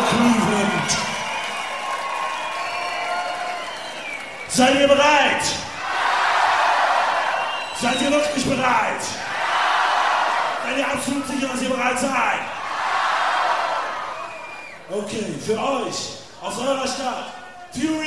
Cleveland. Seid ihr bereit? Seid ihr wirklich bereit? Seid ihr absolut sicher, dass ihr bereit seid? Okay, für euch aus eurer Stadt, Fury.